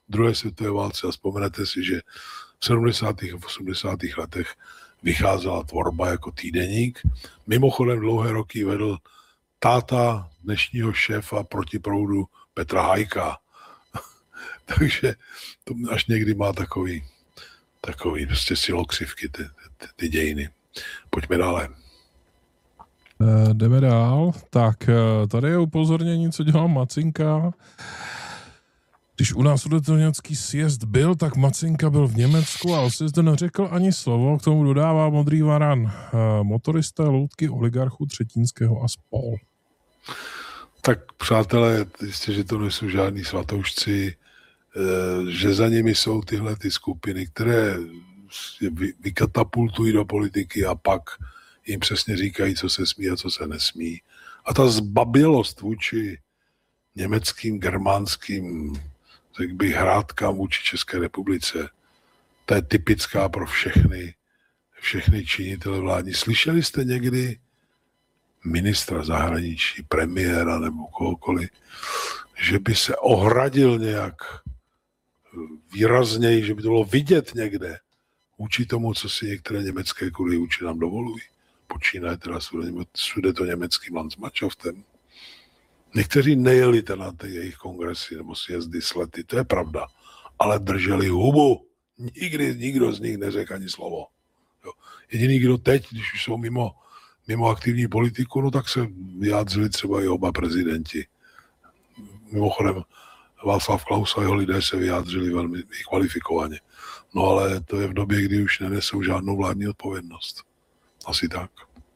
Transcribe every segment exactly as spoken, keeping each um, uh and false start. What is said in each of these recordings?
druhé světové válce a vzpomenete si, že v sedmdesátých a osmdesátých letech vycházela tvorba jako týdeník. Mimochodem dlouhé roky vedl táta dnešního šéfa protiproudu Petra Hajka. Takže to až někdy má takový, takový prostě silokřivky ty, ty, ty dějiny. Pojďme dále. E, jdeme dál. Tak tady je upozornění, co dělá Macinka. Když u nás sudetoněmecký sjezd byl, tak Macinka byl v Německu a o sjezdu neřekl ani slovo. K tomu dodává Modrý varan. E, motoristé, loutky, oligarchů Třetínského a spol. Tak přátelé, jistě, že to nejsou žádní svatoušci, že za nimi jsou tyhle ty skupiny, které vykatapultují do politiky a pak jim přesně říkají, co se smí a co se nesmí. A ta zbabělost vůči německým, germánským, řekl bych, hrádkám vůči České republice, ta je typická pro všechny, všechny činitele vládní. Slyšeli jste někdy ministra zahraničí, premiéra nebo kohokoliv, že by se ohradil nějak výrazněji, že by to bylo vidět někde vůči tomu, co si některé německé kurývůči nám dovolují. Počínaje teda sudetoněmeckým Landsmannschaftem. Někteří nejeli na ty jejich kongresy nebo sjezdy s lety, to je pravda, ale drželi hubu. Nikdy nikdo z nich neřekl ani slovo. Jo. Jediný, kdo teď, když už jsou mimo, mimo aktivní politiku, no tak se vyjádřili třeba i oba prezidenti. Mimochodem Václav Klaus a jeho lidé se vyjádřili velmi kvalifikovaně. No ale to je v době, kdy už nenesou žádnou vládní odpovědnost. Asi tak.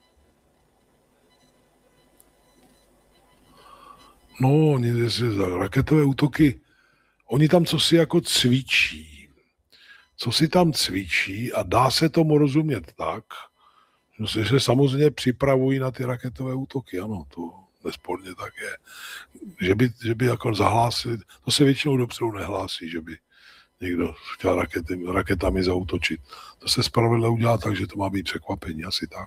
No, oni raketové útoky, oni tam cosi jako cvičí. Co si tam cvičí a dá se tomu rozumět tak, že se samozřejmě připravují na ty raketové útoky. Ano, to nesporně tak je. Že by, že by jako zahlásili, to se většinou dopředu nehlásí, že by někdo chtěl rakety, raketami zaútočit. To se spravedlivě udělá tak, že to má být překvapení, asi tak.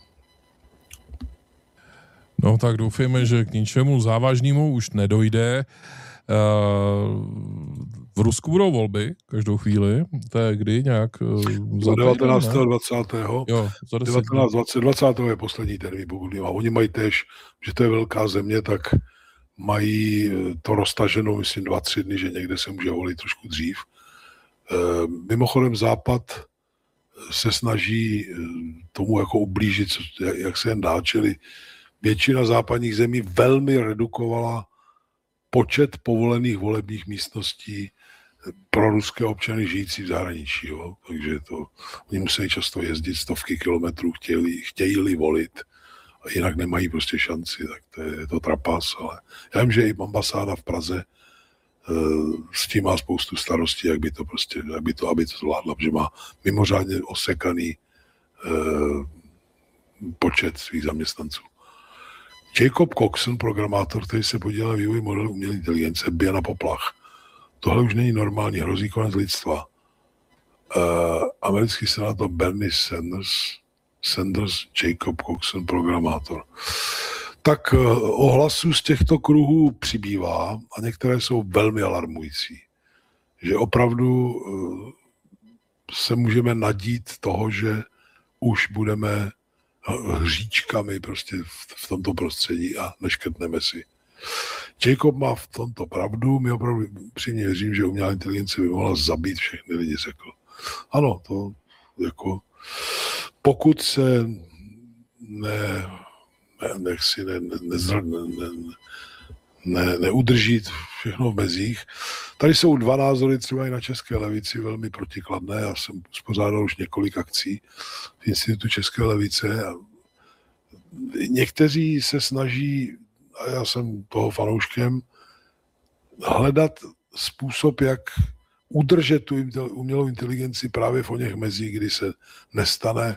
No tak doufejme, že k ničemu závažnému už nedojde. V Rusku budou volby každou chvíli. To je kdy nějak? Za devatenáctého dvacátého Jo, za devatenáct dvacet dvacátého je poslední termín, pokud a oni mají též, že to je velká země, tak mají to roztaženo, myslím, dva, tři dny, že někde se může volit trošku dřív. Mimochodem Západ se snaží tomu jako ublížit, jak se jen dá, čili většina západních zemí velmi redukovala počet povolených volebních místností pro ruské občany žijící v zahraničí. Jo. Takže to, oni musí často jezdit stovky kilometrů, chtějí, chtějí volit a jinak nemají prostě šanci, tak to je, je to trapas. Ale já vím, že i ambasáda v Praze uh, s tím má spoustu starostí, jak by to prostě, jak by to, aby to zvládla, protože má mimořádně osekaný uh, počet svých zaměstnanců. Jacob Coxon, programátor, který se podílel na vývoji modelu umělé inteligence, bije na poplach. Tohle už není normální, hrozí konec lidstva. Uh, americký senátor Bernie Sanders, Sanders, Jacob Coxon, programátor. Tak uh, ohlasů z těchto kruhů přibývá a některé jsou velmi alarmující. Že opravdu uh, se můžeme nadít toho, že už budeme hříčkami prostě v tomto prostředí a neškrtneme si. Jacob má v tomto pravdu, my opravdu přímě věřím, že umělá inteligence by mohla zabít všechny lidi, řekl. Ano, to jako pokud se ne, ne, nechci, ne, ne, ne, ne, ne, neudrží všechno v mezích. Tady jsou dva názory třeba i na české levici velmi protikladné. Já jsem uspořádal už několik akcí v Institutu České levice a někteří se snaží, a já jsem toho fanouškem, hledat způsob, jak udržet tu umělou inteligenci právě v oněch mezích, kdy se nestane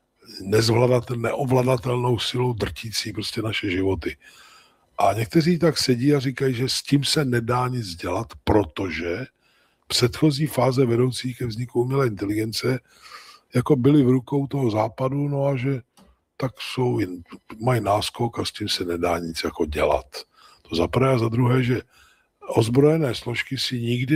neovladatelnou silou drtící prostě naše životy. A někteří tak sedí a říkají, že s tím se nedá nic dělat, protože předchozí fáze vedoucí ke vzniku umělé inteligence jako byly v rukou toho západu, no a že tak jsou, mají náskok a s tím se nedá nic jako dělat. To za prvé a za druhé, že ozbrojené složky si nikdy